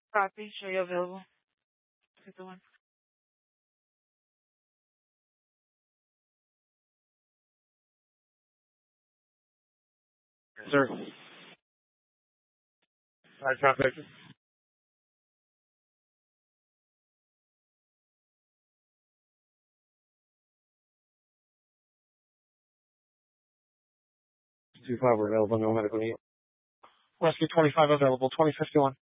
Copy. Show you available. Take the one. Sir. Side shot picture. Two five, we're available, no medical need. Rescue 25 available, 2051.